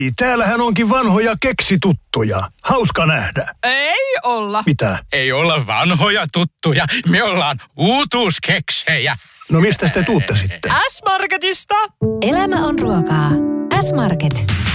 Täällähän onkin vanhoja keksituttuja. Hauska nähdä. Ei olla. Mitä? Ei olla vanhoja tuttuja. Me ollaan uutuuskeksejä. No mistä te tuutte sitten? S-Marketista. Elämä on ruokaa. S-Market.